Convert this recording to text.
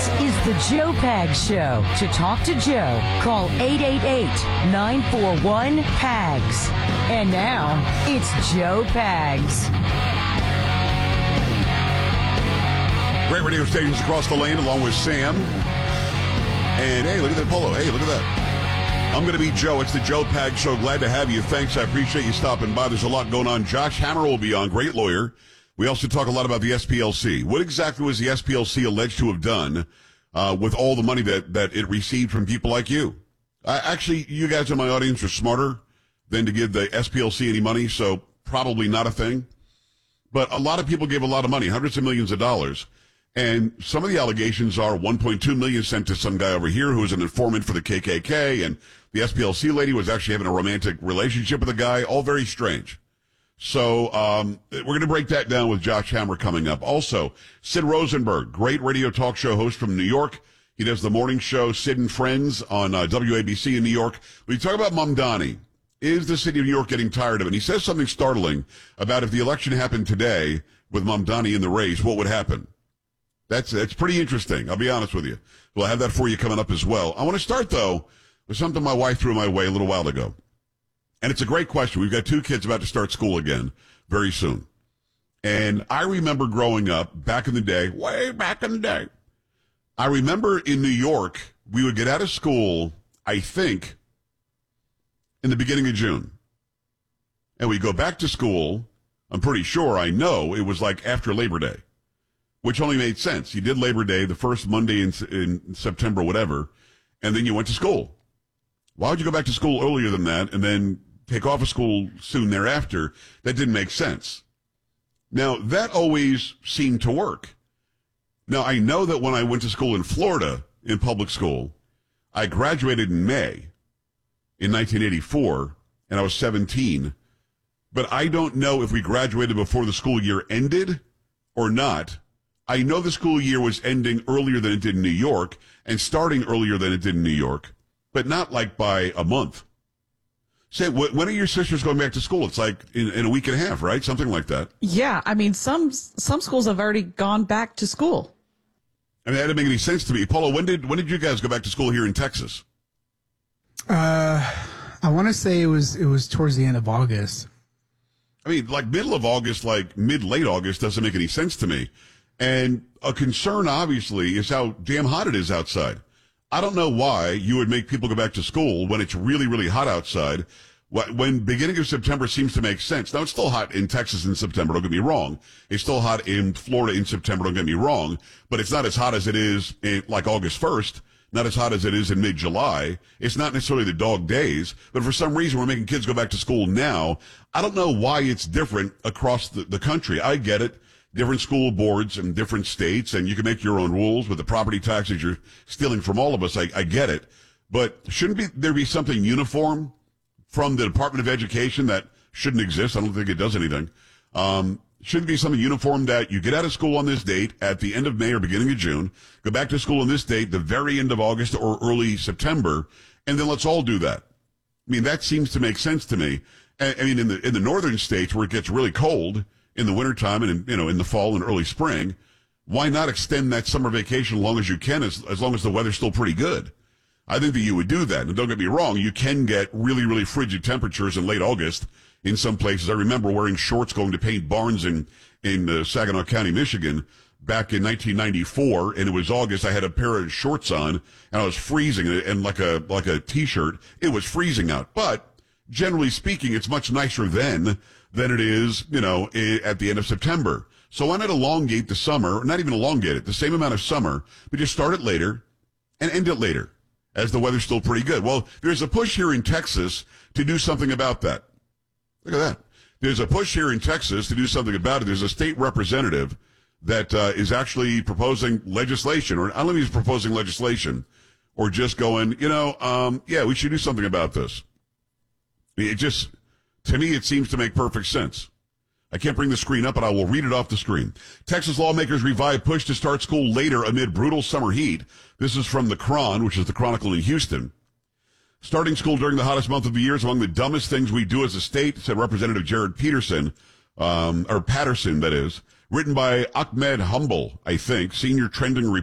This is the Joe Pags Show. To talk to Joe, call 888-941-PAGS. And now, it's Joe Pags. Great radio stations across the land, along with Sam. And hey, look at that polo. Hey, look at that. I'm going to be Joe. It's the Joe Pags Show. Glad to have you. Thanks. I appreciate you stopping by. There's a lot going on. Josh Hammer will be on. Great lawyer. We also talk a lot about the SPLC. What exactly was the SPLC alleged to have done with all the money that it received from people like you? Actually, you guys in my audience are smarter than to give the SPLC any money, so probably not a thing. But a lot of people gave a lot of money, hundreds of millions of dollars. And some of the allegations are $1.2 million sent to some guy over here who was an informant for the KKK, and the SPLC lady was actually having a romantic relationship with a guy. All very strange. So we're going to break that down with Josh Hammer coming up. Also, Sid Rosenberg, great radio talk show host from New York. He does the morning show Sid and Friends on WABC in New York. We talk about Mamdani. Is the city of New York getting tired of it? And he says something startling about if the election happened today with Mamdani in the race, what would happen? That's pretty interesting. I'll be honest with you. We'll have that for you coming up as well. I want to start, though, with something my wife threw my way a little while ago. And it's a great question. We've got two kids about to start school again very soon. And I remember growing up back in the day, way back in the day. I remember in New York, we would get out of school, I think, in the beginning of June. And we'd go back to school. I'm pretty sure, I know, it was like after Labor Day, which only made sense. You did Labor Day, the first Monday in September, whatever, and then you went to school. Why would you go back to school earlier than that and then take off of school soon thereafter? That didn't make sense. Now, that always seemed to work. Now, I know that when I went to school in Florida, in public school, I graduated in May in 1984, and I was 17. But I don't know if we graduated before the school year ended or not. I know the school year was ending earlier than it did in New York and starting earlier than it did in New York, but not like by a month. Say, when are your sisters going back to school? It's like in a week and a half, right? Something like that. Yeah, I mean, some schools have already gone back to school. I mean, that didn't make any sense to me. Paulo, when did you guys go back to school here in Texas? I want to say it was towards the end of August. I mean, like middle of August, like mid-late August doesn't make any sense to me. And a concern, obviously, is how damn hot it is outside. I don't know why you would make people go back to school when it's really, really hot outside. When beginning of September seems to make sense. Now, it's still hot in Texas in September, don't get me wrong. It's still hot in Florida in September, don't get me wrong. But it's not as hot as it is like August 1st. Not as hot as it is in mid-July. It's not necessarily the dog days. But for some reason, we're making kids go back to school now. I don't know why it's different across the country. I get it. Different school boards in different states, and you can make your own rules with the property taxes you're stealing from all of us. I get it. But shouldn't there be something uniform from the Department of Education that shouldn't exist? I don't think it does anything. Shouldn't be something uniform that you get out of school on this date at the end of May or beginning of June, go back to school on this date, the very end of August or early September, and then let's all do that. I mean, that seems to make sense to me. I mean, in the northern states where it gets really cold in the wintertime and in the fall and early spring, why not extend that summer vacation as long as you can, as long as the weather's still pretty good? I think that you would do that. And don't get me wrong, you can get really, really frigid temperatures in late August in some places. I remember wearing shorts going to paint barns in Saginaw County, Michigan, back in 1994, and it was August. I had a pair of shorts on, and I was freezing, and like a T-shirt. It was freezing out. But generally speaking, it's much nicer then than it is, at the end of September. So why not elongate the summer, not even elongate it, the same amount of summer, but just start it later and end it later, as the weather's still pretty good. Well, there's a push here in Texas to do something about that. Look at that. There's a push here in Texas to do something about it. There's a state representative that is actually proposing legislation, or I don't know if he's proposing legislation, or just going, yeah, we should do something about this. It just, to me, it seems to make perfect sense. I can't bring the screen up, but I will read it off the screen. Texas lawmakers revive push to start school later amid brutal summer heat. This is from the Cron, which is the Chronicle in Houston. Starting school during the hottest month of the year is among the dumbest things we do as a state, said Representative Jared Peterson, or Patterson, that is. Written by Ahmed Humble, I think, senior trending reporter.